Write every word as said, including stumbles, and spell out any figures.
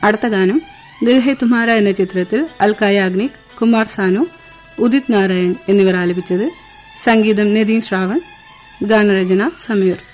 അടുത്ത ഗാനം ദിൽ ഹെ തുമ്ഹാര എന്ന ചിത്രത്തിൽ അൽക്ക യാഗ്നിക്, കുമാർ സാനു, ഉദിത് നാരായൺ എന്നിവർ ആലപിച്ചത്. സംഗീതം നദീം ശ്രാവൺ, ഗാനരചന സമീർ.